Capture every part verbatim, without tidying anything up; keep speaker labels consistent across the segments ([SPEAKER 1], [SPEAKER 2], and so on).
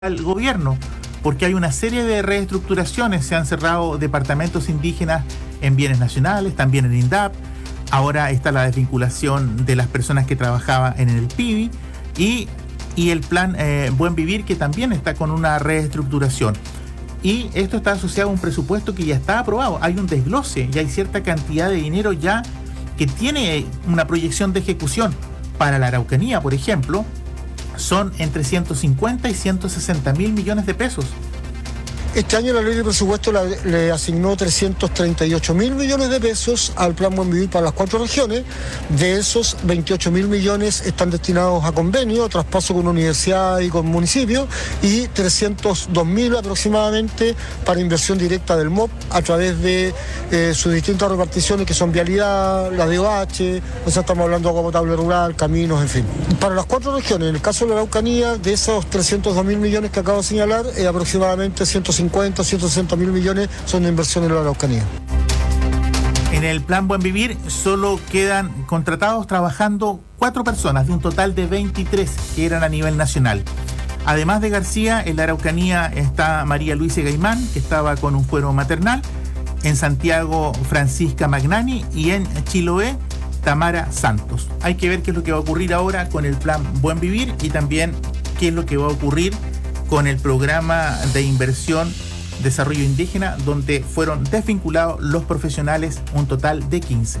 [SPEAKER 1] al gobierno, porque hay una serie de reestructuraciones. Se han cerrado departamentos indígenas en bienes nacionales, también en INDAP. Ahora está la desvinculación de las personas que trabajaban en el P I B I y, y el plan eh, Buen Vivir, que también está con una reestructuración. Y esto está asociado a un presupuesto que ya está aprobado. Hay un desglose y hay cierta cantidad de dinero ya que tiene una proyección de ejecución. Para la Araucanía, por ejemplo, son entre ciento cincuenta y ciento sesenta mil millones de pesos.
[SPEAKER 2] Este año la ley de presupuesto la, le asignó trescientos treinta y ocho mil millones de pesos al Plan Buen Vivir para las cuatro regiones. De esos, veintiocho mil millones están destinados a convenio, traspaso con universidad y con municipios, y trescientos dos mil aproximadamente para inversión directa del M O P a través de eh, sus distintas reparticiones, que son vialidad, la D O H, o sea, estamos hablando de agua potable rural, caminos, en fin. Para las cuatro regiones, en el caso de la Araucanía, de esos trescientos dos mil millones que acabo de señalar, eh, aproximadamente ciento cincuenta, ciento sesenta mil millones son de inversión en la Araucanía.
[SPEAKER 1] En el Plan Buen Vivir solo quedan contratados trabajando cuatro personas de un total de veintitrés que eran a nivel nacional. Además de García, en la Araucanía está María Luisa Gaimán, que estaba con un fuero maternal, en Santiago Francisca Magnani y en Chiloé Tamara Santos. Hay que ver qué es lo que va a ocurrir ahora con el Plan Buen Vivir y también qué es lo que va a ocurrir con el programa de inversión desarrollo indígena, donde fueron desvinculados los profesionales, un total de quince.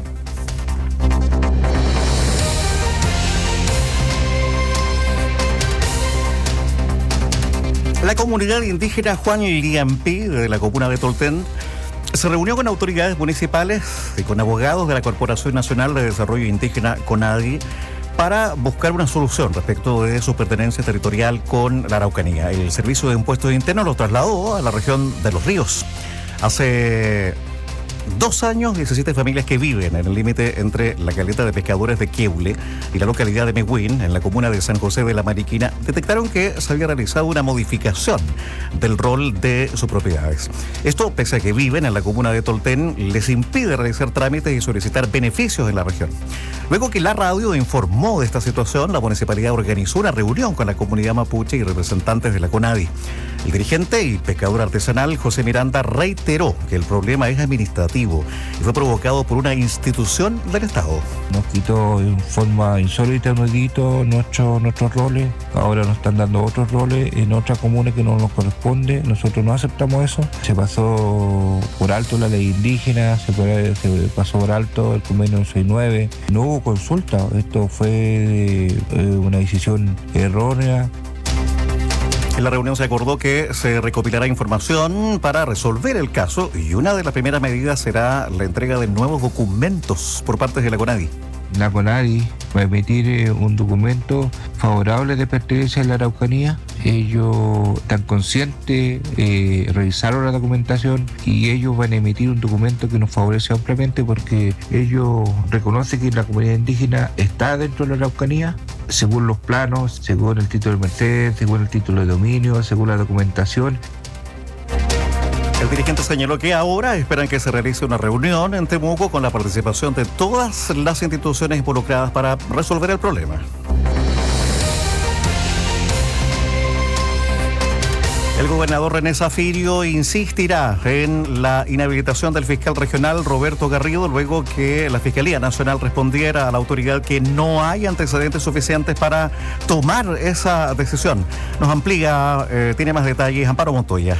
[SPEAKER 3] La comunidad indígena Juan Liampi de la comuna de Tolten se reunió con autoridades municipales y con abogados de la Corporación Nacional de Desarrollo Indígena, CONADI, para buscar una solución respecto de su pertenencia territorial con la Araucanía. El Servicio de Impuestos Internos lo trasladó a la región de Los Ríos. Hace dos años, diecisiete familias que viven en el límite entre la caleta de pescadores de Queule y la localidad de Mehuín, en la comuna de San José de la Mariquina, detectaron que se había realizado una modificación del rol de sus propiedades. Esto, pese a que viven en la comuna de Tolten, les impide realizar trámites y solicitar beneficios en la región. Luego que la radio informó de esta situación, la municipalidad organizó una reunión con la comunidad mapuche y representantes de la CONADI. El dirigente y pescador artesanal José Miranda reiteró que el problema es administrativo y fue provocado por una institución del Estado.
[SPEAKER 4] Nos quitó en forma insólita, nuevito, nuestros nuestros roles. Ahora nos están dando otros roles en otras comunas que no nos corresponde. Nosotros no aceptamos eso. Se pasó por alto la ley indígena, se, se pasó por alto el convenio sesenta y nueve. No hubo consulta. Esto fue eh, una decisión errónea.
[SPEAKER 3] En la reunión se acordó que se recopilará información para resolver el caso y una de las primeras medidas será la entrega de nuevos documentos por parte de la CONADI.
[SPEAKER 4] La CONADI va a emitir eh, un documento favorable de pertenencia a la Araucanía. Ellos están conscientes, eh, revisaron la documentación y ellos van a emitir un documento que nos favorece ampliamente porque ellos reconocen que la comunidad indígena está dentro de la Araucanía, según los planos, según el título de merced, según el título de dominio, según la documentación.
[SPEAKER 3] El dirigente señaló que ahora esperan que se realice una reunión en Temuco con la participación de todas las instituciones involucradas para resolver el problema. El gobernador René Zafirio insistirá en la inhabilitación del fiscal regional Roberto Garrido luego que la Fiscalía Nacional respondiera a la autoridad que no hay antecedentes suficientes para tomar esa decisión. Nos amplía, eh, tiene más detalles Amparo Montoya.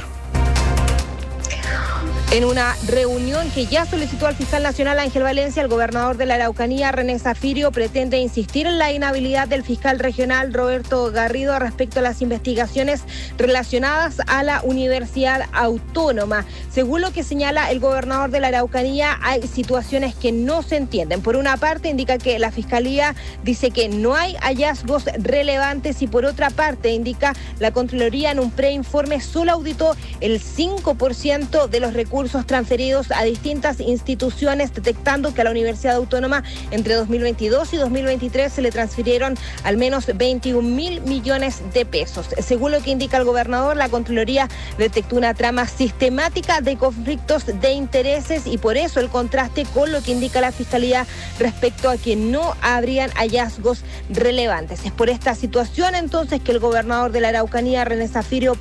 [SPEAKER 5] En una reunión que ya solicitó al fiscal nacional Ángel Valencia, el gobernador de la Araucanía, René Zafirio, pretende insistir en la inhabilidad del fiscal regional Roberto Garrido respecto a las investigaciones relacionadas a la Universidad Autónoma. Según lo que señala el gobernador de la Araucanía, hay situaciones que no se entienden. Por una parte, indica que la fiscalía dice que no hay hallazgos relevantes y por otra parte, indica la Contraloría en un preinforme solo auditó el cinco por ciento de los recursos recursos transferidos a distintas instituciones, detectando que a la Universidad Autónoma entre dos mil veintidós y dos mil veintitrés se le transfirieron al menos veintiún mil millones de pesos. Según lo que indica el gobernador, la Contraloría detectó una trama sistemática de conflictos de intereses y por eso el contraste con lo que indica la Fiscalía respecto a que no habrían hallazgos relevantes. Es por esta situación entonces que el gobernador de la Araucanía, René Zafiro,